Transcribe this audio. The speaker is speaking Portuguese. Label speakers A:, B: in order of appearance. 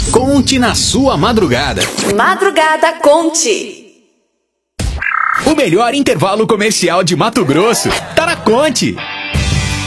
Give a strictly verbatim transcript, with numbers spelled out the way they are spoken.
A: Conte na sua madrugada.
B: Madrugada Conte.
A: O melhor intervalo comercial de Mato Grosso tá na Conte.